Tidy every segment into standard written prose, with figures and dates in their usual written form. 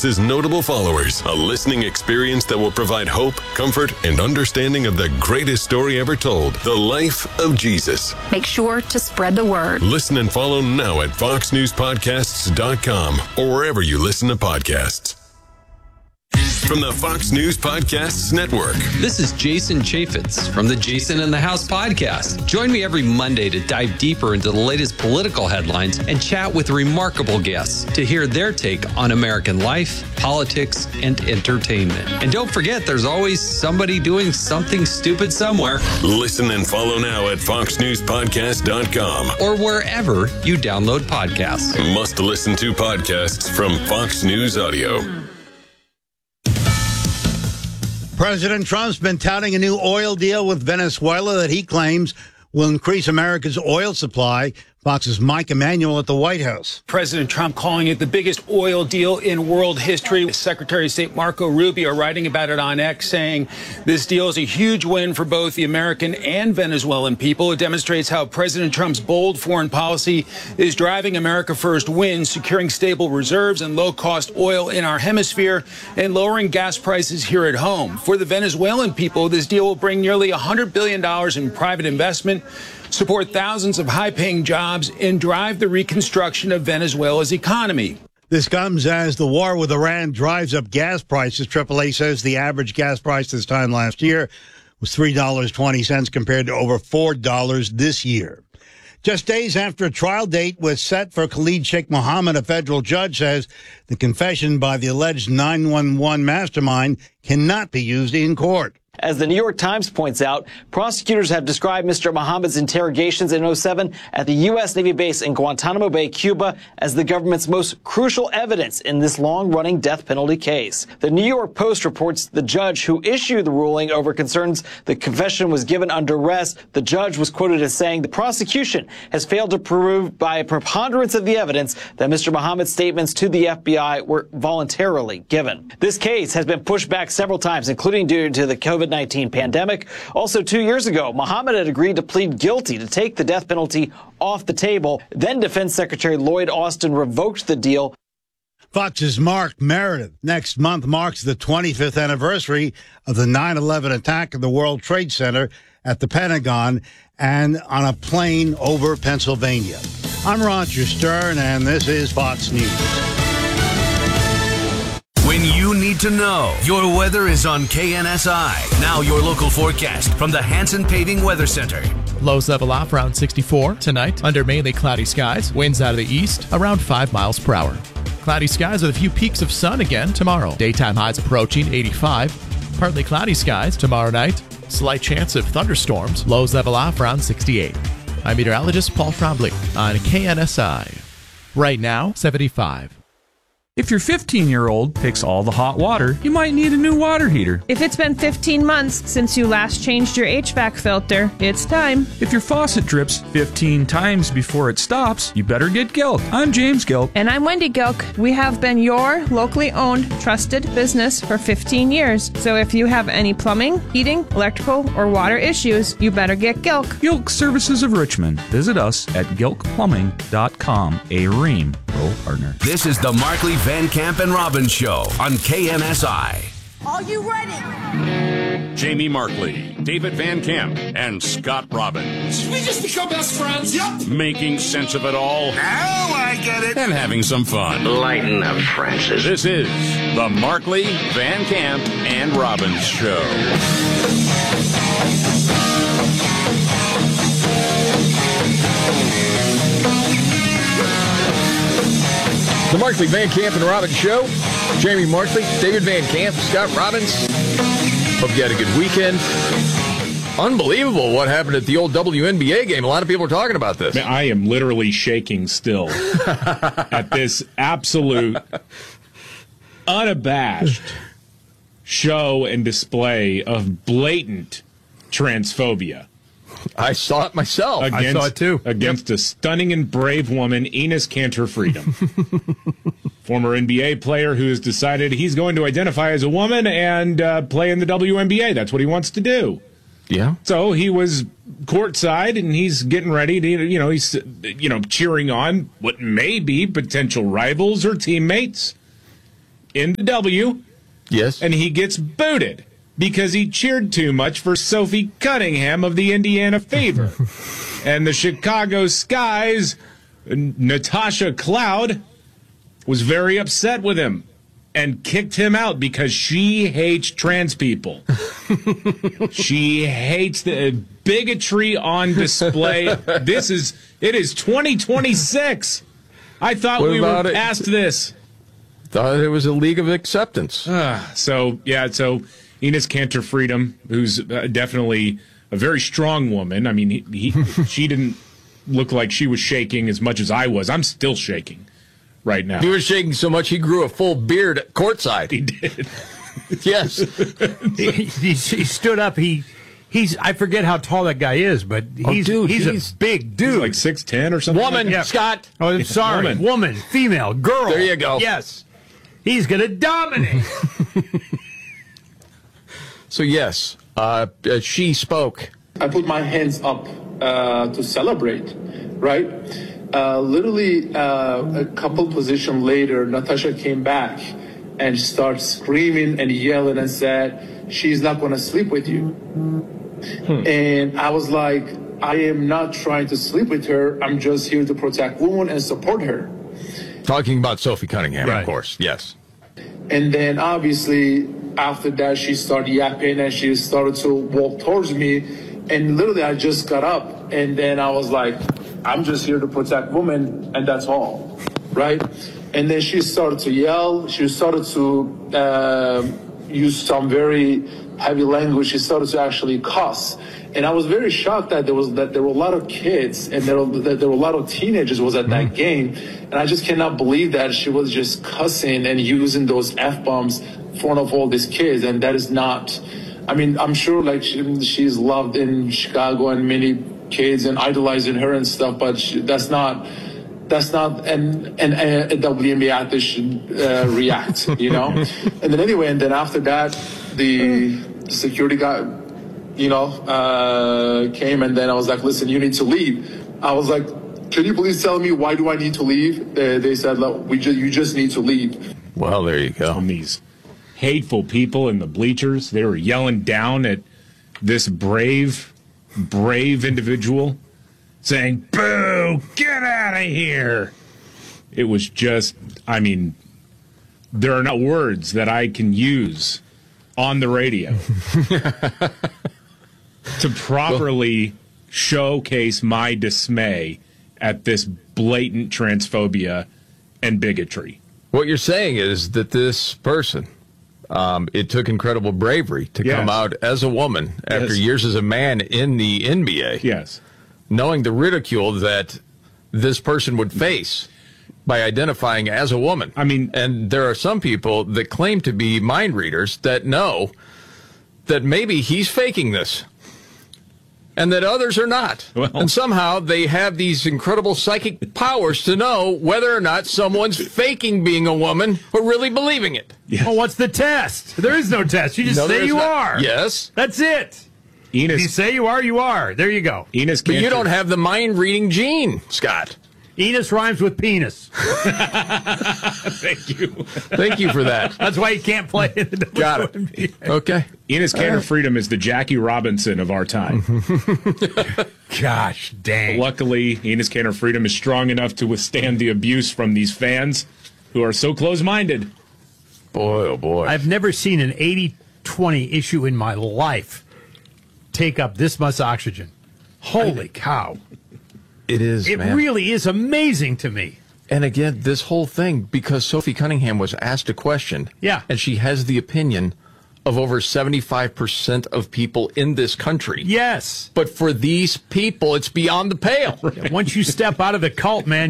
Jesus' notable followers. A listening experience that will provide hope, comfort, and understanding of the greatest story ever told, the life of Jesus. Make sure to spread the word. Listen and follow now at foxnewspodcasts.com or wherever you listen to podcasts. From the Fox News Podcasts Network. This is Jason Chaffetz from the Jason in the House podcast. Join me every Monday to dive deeper into the latest political headlines and chat with remarkable guests to hear their take on American life, politics, and entertainment. And don't forget, there's always somebody doing something stupid somewhere. Listen and follow now at foxnewspodcast.com or wherever you download podcasts. Must listen to podcasts from Fox News Audio. President Trump's been touting a new oil deal with Venezuela that he claims will increase America's oil supply. Fox's Mike Emanuel at the White House. President Trump calling it the biggest oil deal in world history. Secretary of State Marco Rubio writing about it on X, saying this deal is a huge win for both the American and Venezuelan people. It demonstrates how President Trump's bold foreign policy is driving America First wins, securing stable reserves and low-cost oil in our hemisphere and lowering gas prices here at home. For the Venezuelan people, this deal will bring nearly $100 billion in private investment, support thousands of high-paying jobs, and drive the reconstruction of Venezuela's economy. This comes as the war with Iran drives up gas prices. AAA says the average gas price this time last year was $3.20 compared to over $4 this year. Just days after a trial date was set for Khalid Sheikh Mohammed, a federal judge says the confession by the alleged 911 mastermind cannot be used in court. As the New York Times points out, prosecutors have described Mr. Mohammed's interrogations in 2007 at the U.S. Navy base in Guantanamo Bay, Cuba, as the government's most crucial evidence in this long-running death penalty case. The New York Post reports the judge who issued the ruling over concerns the confession was given under arrest. The judge was quoted as saying the prosecution has failed to prove by a preponderance of the evidence that Mr. Mohammed's statements to the FBI were voluntarily given. This case has been pushed back several times, including due to the COVID-19 pandemic. Also, 2 years ago, Mohammed had agreed to plead guilty to take the death penalty off the table. Then Defense Secretary Lloyd Austin revoked the deal. Fox's Mark Meredith. Next month marks the 25th anniversary of the 9/11 attack at the World Trade Center at the Pentagon and on a plane over Pennsylvania. I'm Roger Stern, and this is Fox News. When you need to know, your weather is on KNSI. Now your local forecast from the Hanson Paving Weather Center. Lows level off around 64 tonight under mainly cloudy skies. Winds out of the east around 5 miles per hour. Cloudy skies with a few peaks of sun again tomorrow. Daytime highs approaching 85. Partly cloudy skies tomorrow night. Slight chance of thunderstorms. Lows level off around 68. I'm meteorologist Paul Trombley on KNSI. Right now, 75. If your 15-year-old picks all the hot water, you might need a new water heater. If it's been 15 months since you last changed your HVAC filter, it's time. If your faucet drips 15 times before it stops, you better get Gilk. I'm James Gilk. And I'm Wendy Gilk. We have been your locally owned, trusted business for 15 years. So if you have any plumbing, heating, electrical, or water issues, you better get Gilk. Gilk Services of Richmond. Visit us at gilkplumbing.com, a Rheem Pro partner. This is the Markley, Van Camp, and Robbins Show on KNSI. Are you ready? Jamie Markley, David Van Camp, and Scott Robbins. Did we just become best friends? Yep. Making sense of it all. Now I get it. And having some fun. Lighten up, Francis. This is the Markley, Van Camp, and Robbins Show. The Markley, Van Camp, and Robbins Show. Jamie Markley, David Van Camp, Scott Robbins. Hope you had a good weekend. Unbelievable what happened at the old WNBA game. A lot of people are talking about this. Man, I am literally shaking still at this absolute, unabashed show and display of blatant transphobia. I saw it myself. I saw it too. Against a stunning and brave woman, Enes Kanter Freedom. Former NBA player who has decided he's going to identify as a woman and play in the WNBA. That's what he wants to do. Yeah. So he was courtside and he's getting ready to, he's cheering on what may be potential rivals or teammates in the W. Yes. And he gets booted because he cheered too much for Sophie Cunningham of the Indiana Fever. And the Chicago Sky's Natasha Cloud was very upset with him and kicked him out because she hates trans people. She hates the bigotry on display. It is 2026. I thought we were past this. Thought it was a league of acceptance. So Enes Kanter Freedom, who's definitely a very strong woman. I mean, she didn't look like she was shaking as much as I was. I'm still shaking right now. He was shaking so much he grew a full beard at courtside. He did. Yes. he stood up. I forget how tall that guy is, but he's a big dude. He's like 6'10" or something. Woman, like Scott. Oh, I'm sorry. Woman, female, girl. There you go. Yes. He's going to dominate. So, yes, she spoke. I put my hands up to celebrate, right? Literally a couple positions later, Natasha came back and started screaming and yelling and said, she's not going to sleep with you. And I was like, I am not trying to sleep with her. I'm just here to protect women and support her. Talking about Sophie Cunningham, Right. Of course, yes. And then obviously after that, she started yapping and she started to walk towards me. And literally I just got up and then I was like, I'm just here to protect women and that's all, right? And then she started to yell. She started to use some very heavy language. She started to actually cuss. And I was very shocked that there were a lot of kids and there were a lot of teenagers was at that game. And I just cannot believe that she was just cussing and using those F-bombs in front of all these kids. And that is not, I mean, I'm sure like she's loved in Chicago and many kids and idolizing her and stuff, but that's not an a WNBA athlete should react, you know? And then anyway, and then after that, the security guy, came and then I was like, listen, you need to leave. I was like, can you please tell me why do I need to leave? They said, look, you just need to leave. Well, there you go. On these hateful people in the bleachers, they were yelling down at this brave individual saying, boo, get out of here. It was just, I mean, there are not words that I can use on the radio to properly showcase my dismay at this blatant transphobia and bigotry. What you're saying is that this person, it took incredible bravery to come out as a woman after years as a man in the NBA. Yes. Knowing the ridicule that this person would face by identifying as a woman. I mean, and there are some people that claim to be mind readers that know that maybe he's faking this and that others are not. Well, and somehow they have these incredible psychic powers to know whether or not someone's faking being a woman or really believing it. Yes. Well, what's the test? There is no test. You just say you are. Yes. That's it. If you say you are, you are. There you go. But you don't have the mind-reading gene, Scott. Enos rhymes with penis. Thank you. Thank you for that. That's why you can't play in the Got it. Okay. Enes Kanter Freedom is the Jackie Robinson of our time. Gosh dang. Luckily, Enes Kanter Freedom is strong enough to withstand the abuse from these fans who are so close-minded. Boy, oh boy. I've never seen an 80-20 issue in my life take up this much oxygen. Holy cow. It is, It man. really is amazing to me. And again, this whole thing, because Sophie Cunningham was asked a question. Yeah. And she has the opinion of over 75% of people in this country. Yes. But for these people, it's beyond the pale. Once you step out of the cult, man,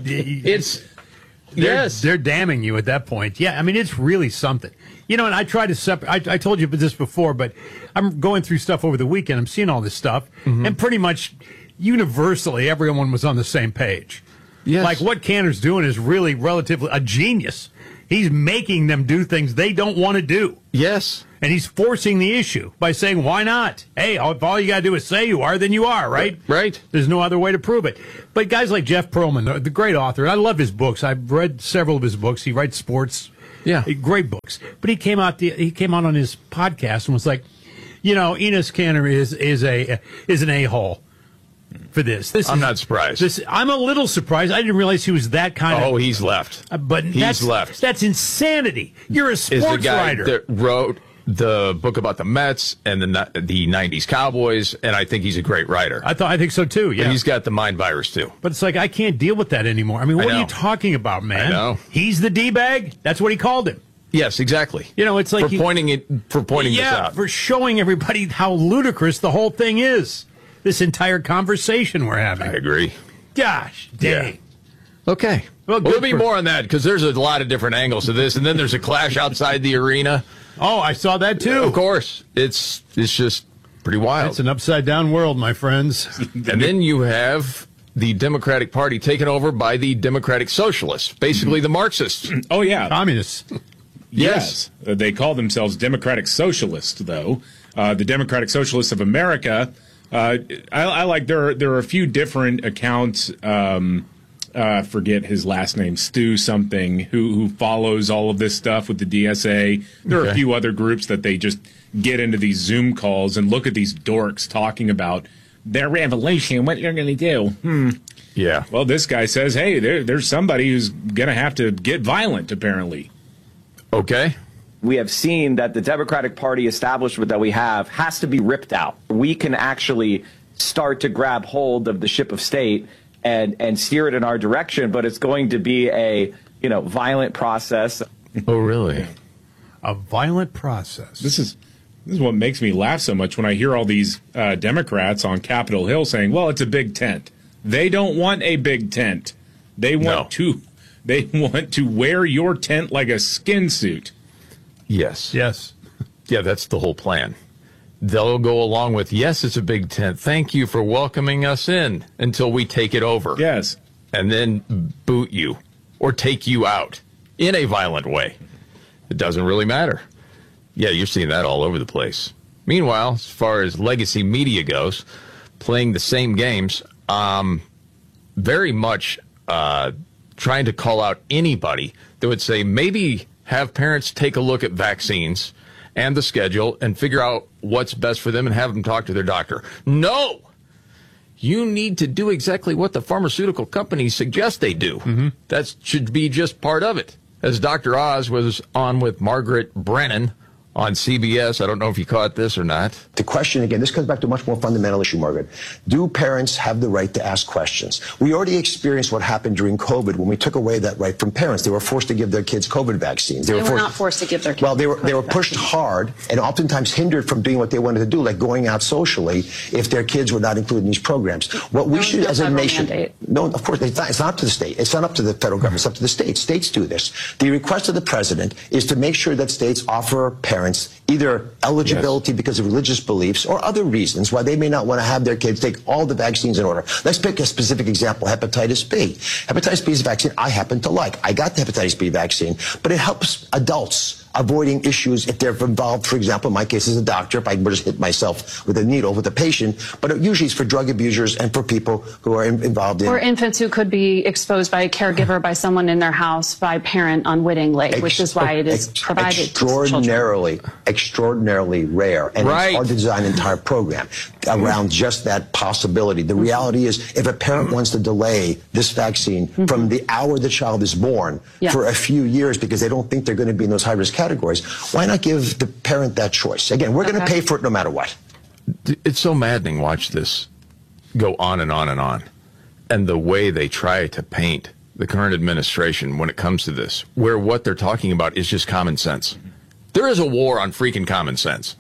they're damning you at that point. Yeah, I mean, it's really something. You know, and I try to separate. I told you this before, but I'm going through stuff over the weekend. I'm seeing all this stuff, and pretty much universally, everyone was on the same page. Yes. Like what Kanter's doing is really relatively a genius. He's making them do things they don't want to do. Yes. And he's forcing the issue by saying, why not? Hey, if all you got to do is say you are, then you are, right? Right. There's no other way to prove it. But guys like Jeff Pearlman, the great author, I love his books. I've read several of his books. He writes sports Yeah. Great books. But he came out on his podcast and was like, Enos Kanter is an a-hole for this. I'm not surprised. I'm a little surprised. I didn't realize he was that kind of. Oh, he's left. But he's left. That's insanity. You're a sports is the guy writer. that wrote the book about the Mets and the 90s Cowboys, and I think he's a great writer. I think so too, yeah. But he's got the mind virus too. But it's like, I can't deal with that anymore. I mean, what are you talking about, man? I know. He's the D-bag? That's what he called him. Yes, exactly. It's like for pointing this out. For showing everybody how ludicrous the whole thing is. This entire conversation we're having. I agree. Gosh, dang. Yeah. Okay. Well, there'll be more on that because there's a lot of different angles to this, and then there's a clash outside the arena. Oh, I saw that too. Of course, it's just pretty wild. It's an upside down world, my friends. And then you have the Democratic Party taken over by the Democratic Socialists, basically the Marxists. Oh yeah, communists. Yes, they call themselves Democratic Socialists, though. The Democratic Socialists of America. I like there are a few different accounts. Forget his last name, Stu something, who follows all of this stuff with the DSA. There are a few other groups that they just get into these Zoom calls and look at these dorks talking about their revolution, what they're going to do. Yeah. Well, this guy says, hey, there's somebody who's going to have to get violent, apparently. Okay. We have seen that the Democratic Party establishment that we have has to be ripped out. We can actually start to grab hold of the ship of state and steer it in our direction, but it's going to be a violent process. Oh, really? A violent process. This is what makes me laugh so much when I hear all these Democrats on Capitol Hill saying, well, it's a big tent. They don't want a big tent. They want to wear your tent like a skin suit. Yes. Yes. Yeah, that's the whole plan. They'll go along with, yes, it's a big tent. Thank you for welcoming us in until we take it over. Yes. And then boot you or take you out in a violent way. It doesn't really matter. Yeah, you're seeing that all over the place. Meanwhile, as far as legacy media goes, playing the same games, very much trying to call out anybody that would say maybe have parents take a look at vaccines and the schedule and figure out what's best for them and have them talk to their doctor. No! You need to do exactly what the pharmaceutical companies suggest they do. Mm-hmm. That should be just part of it. As Dr. Oz was on with Margaret Brennan on CBS. I don't know if you caught this or not. The question, again, this comes back to a much more fundamental issue, Margaret. Do parents have the right to ask questions? We already experienced what happened during COVID when we took away that right from parents. They were forced to give their kids COVID vaccines. They were not forced to give their kids Well, they were pushed hard and oftentimes hindered from doing what they wanted to do, like going out socially, if their kids were not included in these programs. What we should, as a nation... Mandate. No, of course, it's not up to the state. It's not up to the federal government. It's up to the states. States do this. The request of the president is to make sure that states offer parents either eligibility because of religious beliefs or other reasons why they may not want to have their kids take all the vaccines in order. Let's pick a specific example, hepatitis B. Hepatitis B is a vaccine I happen to like. I got the hepatitis B vaccine, but it helps adults avoiding issues if they're involved, for example, in my case as a doctor, if I just hit myself with a needle with a patient, but usually it's for drug abusers and for people who are involved in... Or infants who could be exposed by a caregiver, by someone in their house, by a parent unwittingly, which is why it is provided extraordinarily rare, and it's hard to design an entire program around just that possibility. The reality is, if a parent wants to delay this vaccine from the hour the child is born for a few years because they don't think they're going to be in those high-risk categories, why not give the parent that choice? Again, we're going to pay for it no matter what. It's so maddening. Watch this go on and on and on. And the way they try to paint the current administration when it comes to this, where what they're talking about is just common sense. There is a war on freaking common sense.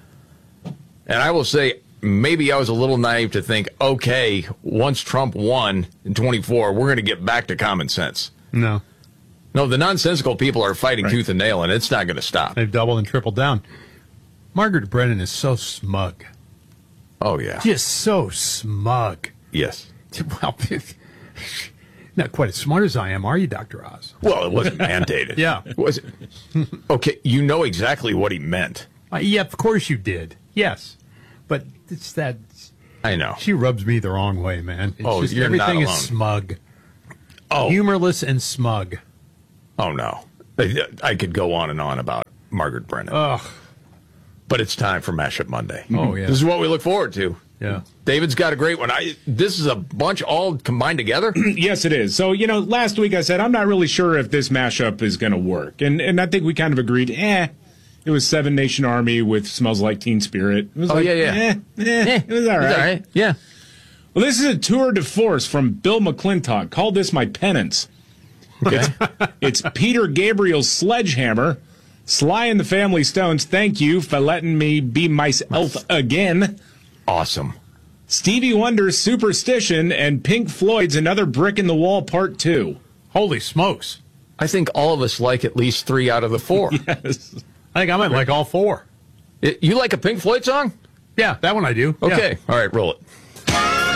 And I will say, maybe I was a little naive to think, okay, once Trump won in 24, we're going to get back to common sense. No, the nonsensical people are fighting tooth and nail, and it's not going to stop. They've doubled and tripled down. Margaret Brennan is so smug. Oh, yeah. Just so smug. Yes. Well, not quite as smart as I am, are you, Dr. Oz? Well, it wasn't mandated. Yeah. Was it? Okay, you know exactly what he meant. Yeah, of course you did. Yes. But it's that... I know. She rubs me the wrong way, man. It's you're everything not alone. is smug. Oh. Humorless and smug. Oh, no. I could go on and on about Margaret Brennan. Ugh. But it's time for Mashup Monday. Oh, yeah. This is what we look forward to. Yeah. David's got a great one. This is a bunch all combined together? Yes, it is. So, last week I said, I'm not really sure if this mashup is going to work. And I think we kind of agreed, it was Seven Nation Army with Smells Like Teen Spirit. It was it was all right. Yeah. Well, this is a tour de force from Bill McClintock. Call this my penance. Okay. It's Peter Gabriel's Sledgehammer. Sly and the Family Stones, thank you for letting me be myself again. Awesome. Stevie Wonder's Superstition, and Pink Floyd's Another Brick in the Wall Part 2. Holy smokes. I think all of us like at least 3 out of the 4. Yes. I think I might like all 4. You like a Pink Floyd song? Yeah, that one I do. Okay. Yeah. All right, roll it.